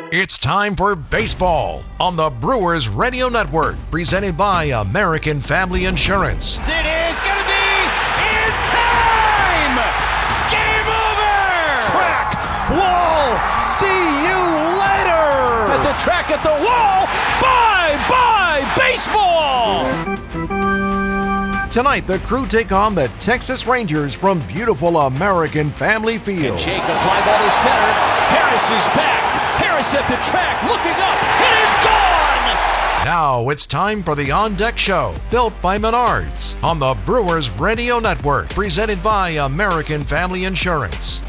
It's time for baseball on the Brewers Radio Network, presented by American Family Insurance. It is going to be in time! Game over! Track, wall, see you later! At the track, at the wall, bye-bye baseball! Tonight, the Crew take on the Texas Rangers from beautiful American Family Field. And Jake, a fly ball to center. Harris is back. Harris at the track, looking up, and it's gone! Now it's time for the On Deck Show, built by Menards, on the Brewers Radio Network, presented by American Family Insurance.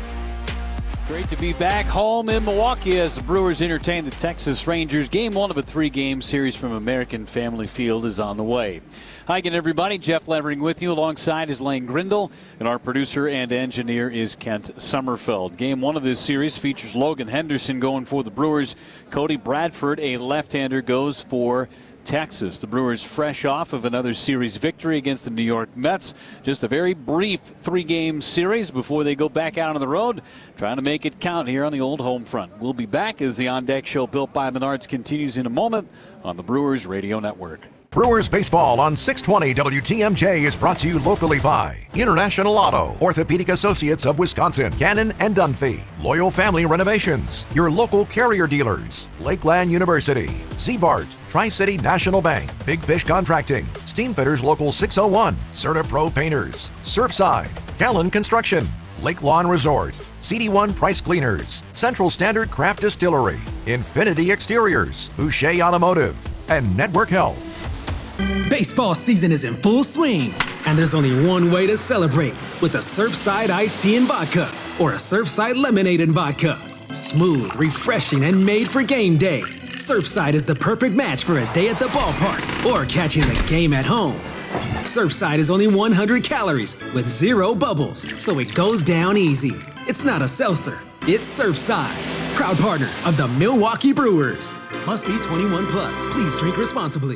Great to be back home in Milwaukee as the Brewers entertain the Texas Rangers. Game one of a three-game series from American Family Field is on the way. Hi again, everybody. Jeff Levering with you. Alongside is Lane Grindle, and our producer and engineer is Kent Sommerfeld. Game one of this series features Logan Henderson going for the Brewers. Cody Bradford, a left-hander, goes for Texas. The Brewers fresh off of another series victory against the New York Mets. Just a very brief three-game series before they go back out on the road, trying to make it count here on the old home front. We'll be back as the On Deck Show built by Menards continues in a moment on the Brewers Radio Network. Brewers baseball on 620 WTMJ is brought to you locally by International Auto, Orthopedic Associates of Wisconsin, Cannon and Dunphy, Loyal Family Renovations, your local carrier dealers, Lakeland University, Zbart, Tri-City National Bank, Big Fish Contracting, Steamfitters Local 601, Certa Pro Painters, Surfside, Callan Construction, Lake Lawn Resort, CD1 Price Cleaners, Central Standard Craft Distillery, Infinity Exteriors, Boucher Automotive, and Network Health. Baseball season is in full swing, and there's only one way to celebrate, with a Surfside iced tea and vodka or a Surfside lemonade and vodka. Smooth, refreshing, and made for game day. Surfside is the perfect match for a day at the ballpark or catching the game at home. Surfside is only 100 calories with 0 bubbles, so it goes down easy. It's not a seltzer, it's Surfside. Proud partner of the Milwaukee Brewers. Must be 21 plus. Please drink responsibly.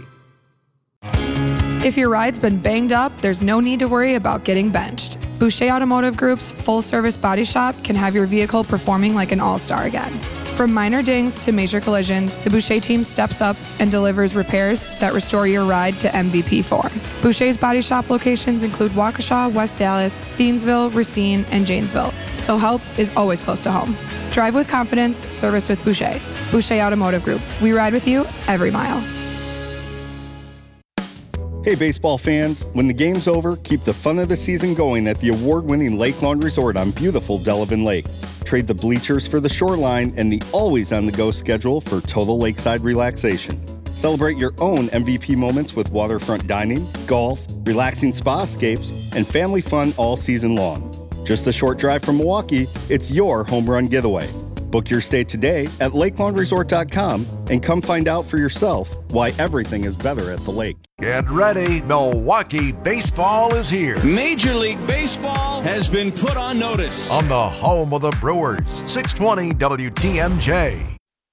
If your ride's been banged up, there's no need to worry about getting benched. Boucher Automotive Group's full-service body shop can have your vehicle performing like an all-star again. From minor dings to major collisions, the Boucher team steps up and delivers repairs that restore your ride to MVP form. Boucher's body shop locations include Waukesha, West Dallas, Thiensville, Racine, and Janesville, so help is always close to home. Drive with confidence, service with Boucher. Boucher Automotive Group. We ride with you every mile. Hey baseball fans, when the game's over, keep the fun of the season going at the award-winning Lake Lawn Resort on beautiful Delavan Lake. Trade the bleachers for the shoreline and the always-on-the-go schedule for total lakeside relaxation. Celebrate your own MVP moments with waterfront dining, golf, relaxing spa escapes, and family fun all season long. Just a short drive from Milwaukee, it's your home run getaway. Book your stay today at lakelawnresort.com and come find out for yourself why everything is better at the lake. Get ready, Milwaukee baseball is here. Major League Baseball has been put on notice. On the home of the Brewers, 620 WTMJ.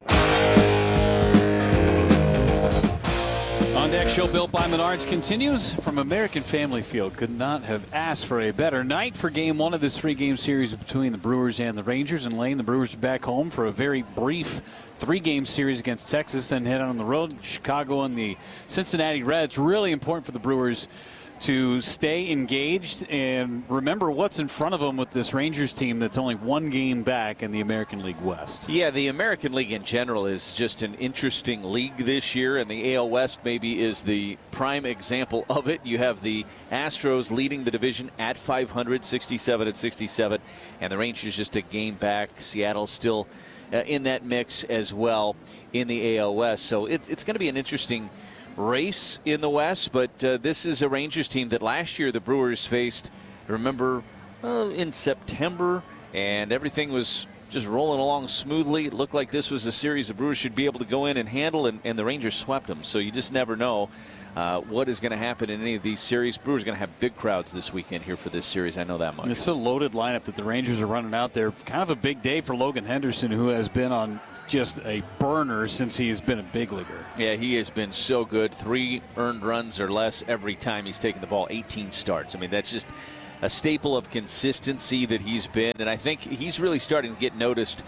On Deck Show built by Menards continues from American Family Field. Could not have asked for a better night for game one of this three-game series between the Brewers and the Rangers. And Lane, the Brewers are back home for a very brief three-game series against Texas, then head on the road. Chicago and the Cincinnati Reds. Really important for the Brewers to stay engaged and remember what's in front of them with this Rangers team that's only one game back in the American League West. Yeah, the American League in general is just an interesting league this year, and the AL West maybe is the prime example of it. You have the Astros leading the division at 500, 67-67, and the Rangers just a game back. Seattle's still in that mix as well in the AL West. So it's going to be an interesting race in the West, but this is a Rangers team that last year the Brewers faced, remember, in September, and everything was just rolling along smoothly. It looked like this was a series the Brewers should be able to go in and handle, and the Rangers swept them. So you just never know what is going to happen in any of these series. Brewers are going to have big crowds this weekend here for this series. I know that much. It's a loaded lineup that the Rangers are running out there. Kind of a big day for Logan Henderson, who has been on just a burner since he's been a big leaguer. Yeah, he has been so good. 3 earned runs or less every time he's taken the ball. 18 starts. I mean, that's just a staple of consistency that he's been. And I think he's really starting to get noticed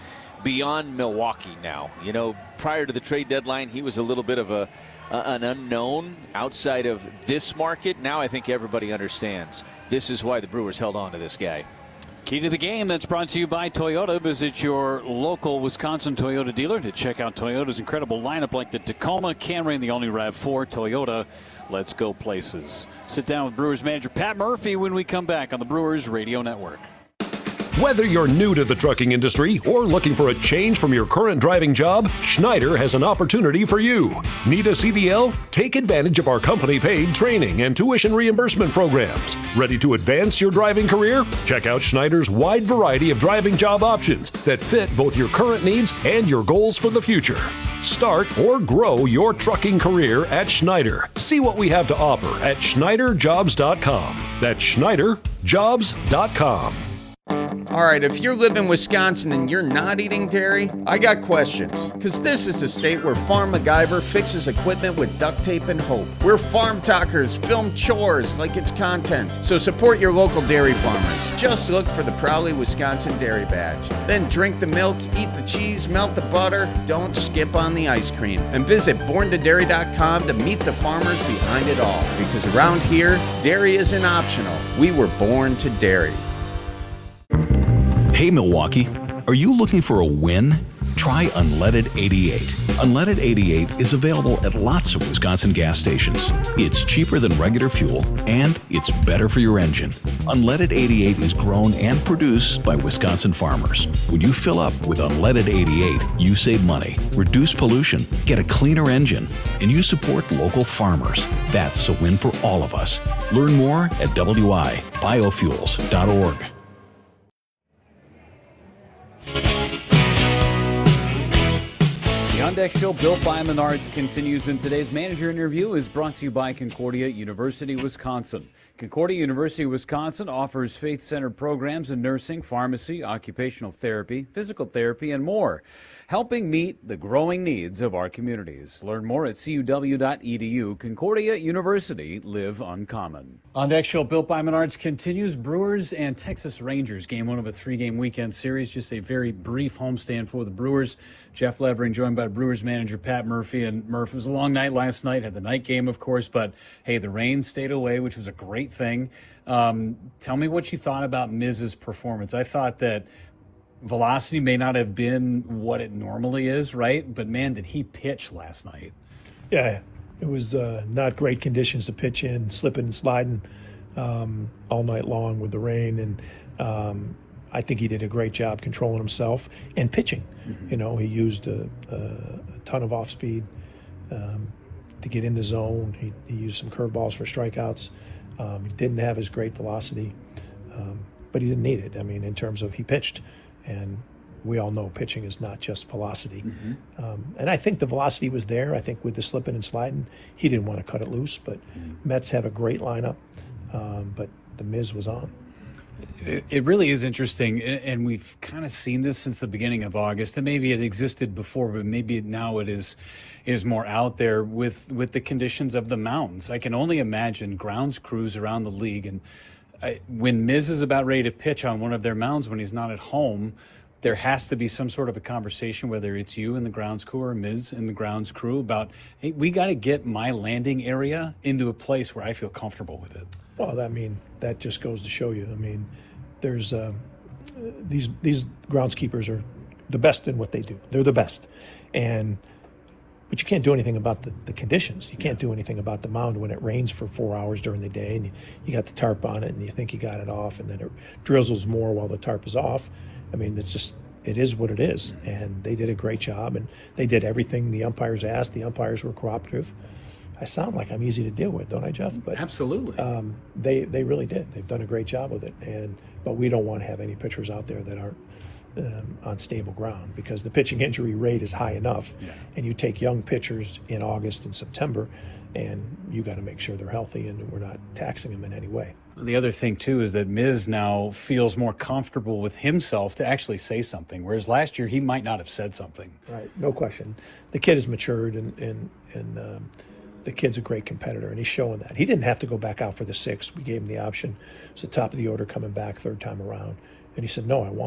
beyond Milwaukee now. You know, prior to the trade deadline, he was a little bit of an unknown outside of this market. Now I think everybody understands this is why the Brewers held on to this guy. Key to the game that's brought to you by Toyota. Visit your local Wisconsin Toyota dealer to check out Toyota's incredible lineup like the Tacoma, Camry, and the all-new RAV4. Toyota, let's go places. Sit down with Brewers manager Pat Murphy when we come back on the Brewers Radio Network. Whether you're new to the trucking industry or looking for a change from your current driving job, Schneider has an opportunity for you. Need a CDL? Take advantage of our company-paid training and tuition reimbursement programs. Ready to advance your driving career? Check out Schneider's wide variety of driving job options that fit both your current needs and your goals for the future. Start or grow your trucking career at Schneider. See what we have to offer at SchneiderJobs.com. That's SchneiderJobs.com. All right, if you live in Wisconsin and you're not eating dairy, I got questions. Because this is the state where Farm MacGyver fixes equipment with duct tape and hope. Where farm talkers film chores like it's content. So support your local dairy farmers. Just look for the Proudly Wisconsin Dairy Badge. Then drink the milk, eat the cheese, melt the butter. Don't skip on the ice cream. And visit borntodairy.com to meet the farmers behind it all. Because around here, dairy isn't optional. We were born to dairy. Hey Milwaukee, are you looking for a win? Try Unleaded 88. Unleaded 88 is available at lots of Wisconsin gas stations. It's cheaper than regular fuel, and it's better for your engine. Unleaded 88 is grown and produced by Wisconsin farmers. When you fill up with Unleaded 88, you save money, reduce pollution, get a cleaner engine, and you support local farmers. That's a win for all of us. Learn more at wibiofuels.org. The On Deck Show, built by Menards, continues, and today's manager interview is brought to you by Concordia University, Wisconsin. Concordia University, Wisconsin offers faith-centered programs in nursing, pharmacy, occupational therapy, physical therapy, and more, helping meet the growing needs of our communities. Learn more at cuw.edu. Concordia University, live uncommon. On Deck Show, built by Menards, continues. Brewers and Texas Rangers, game one of a three-game weekend series. Just a very brief homestand for the Brewers. Jeff Levering joined by Brewers manager Pat Murphy. And Murph, it was a long night last night, had the night game, of course, but hey, the rain stayed away, which was a great thing. Tell me what you thought about Miz's performance. I thought that velocity may not have been what it normally is, right? But man, did he pitch last night. Yeah, it was not great conditions to pitch in, slipping and sliding all night long with the rain. And I think he did a great job controlling himself and pitching. Mm-hmm. You know, he used a ton of off speed to get in the zone. He used some curveballs for strikeouts. He didn't have his great velocity, but he didn't need it. I mean, in terms of he pitched, and we all know pitching is not just velocity. Mm-hmm. And I think the velocity was there. I think with the slipping and sliding, he didn't want to cut it loose. But Mets have a great lineup, but the Miz was on. It really is interesting, and we've kind of seen this since the beginning of August, and maybe it existed before, but maybe now it is more out there with the conditions of the mountains. I can only imagine grounds crews around the league, and when Miz is about ready to pitch on one of their mounds when he's not at home, there has to be some sort of a conversation, whether it's you and the grounds crew or Miz and the grounds crew, about, hey, we got to get my landing area into a place where I feel comfortable with it. Well, I mean, that just goes to show you. I mean, there's these groundskeepers are the best in what they do. They're the best, but you can't do anything about the conditions. You can't do anything about the mound when it rains for 4 hours during the day, and you got the tarp on it, and you think you got it off, and then it drizzles more while the tarp is off. I mean, it is what it is, and they did a great job, and they did everything the umpires asked. The umpires were cooperative. I sound like I'm easy to deal with, don't I, Jeff? But absolutely. They really did. They've done a great job with it, but we don't want to have any pitchers out there that aren't on stable ground, because the pitching injury rate is high enough. Yeah. And you take young pitchers in August and September, and you got to make sure they're healthy and we're not taxing them in any way. The other thing, too, is that Miz now feels more comfortable with himself to actually say something, whereas last year he might not have said something. Right, no question. The kid has matured, and the kid's a great competitor, and he's showing that. He didn't have to go back out for the sixth. We gave him the option. It was the top of the order coming back third time around. And he said, no, I want